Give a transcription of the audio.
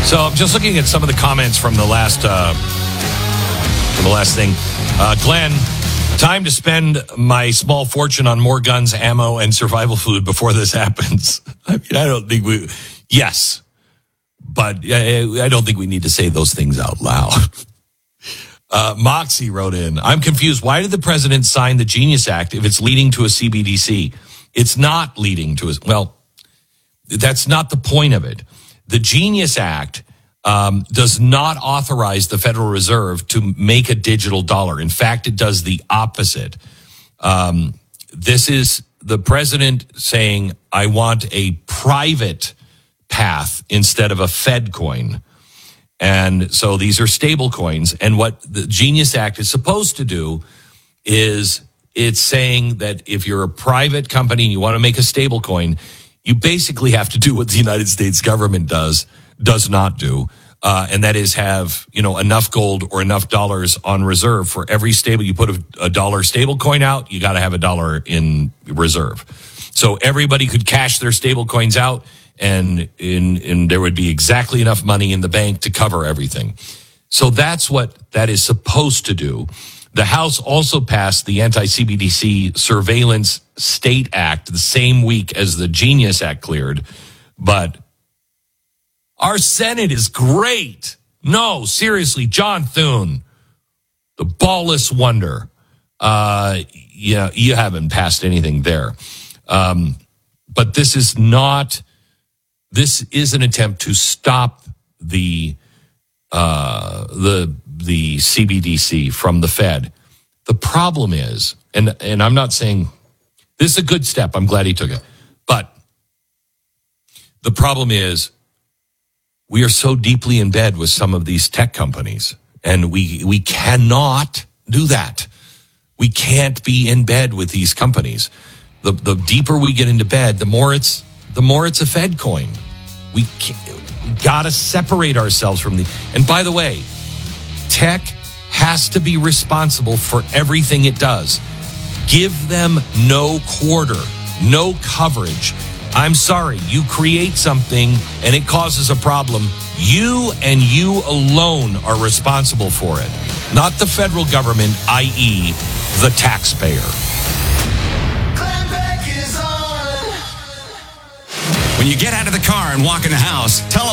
So I'm just looking at some of the comments from the last thing. Glenn, time to spend my small fortune on more guns, ammo, and survival food before this happens. I mean, I don't think we... Yes, but I don't think we need to say those things out loud. Moxie wrote in, I'm confused. Why did the president sign the Genius Act if it's leading to a CBDC? It's not leading to a... Well, that's not the point of it. The Genius Act does not authorize the Federal Reserve to make a digital dollar. In fact, it does the opposite. This is the president saying, I want a private path instead of a Fed coin. And so these are stable coins. And what the Genius Act is supposed to do is it's saying that if you're a private company and you want to make a stable coin, you basically have to do what the United States government does not do. And that is have, enough gold or enough dollars on reserve for every stable. You put a dollar stable coin out, you got to have a dollar in reserve. So everybody could cash their stable coins out and there would be exactly enough money in the bank to cover everything. So that's what that is supposed to do. The House also passed the Anti-CBDC Surveillance State Act the same week as the Genius Act cleared. But our Senate is great. No, seriously, John Thune, the ballless wonder. You haven't passed anything there. But this is an attempt to stop the CBDC from the Fed. The problem is, and I'm not saying this is a good step. I'm glad he took it. But the problem is we are so deeply in bed with some of these tech companies, and we cannot do that. We can't be in bed with these companies. The deeper we get into bed, the more it's a Fed coin. We got to separate ourselves from the... And by the way, tech has to be responsible for everything it does. Give them no quarter, no coverage. I'm sorry, you create something and it causes a problem. You and you alone are responsible for it, not the federal government, i.e., the taxpayer. When you get out of the car and walk in the house, tell them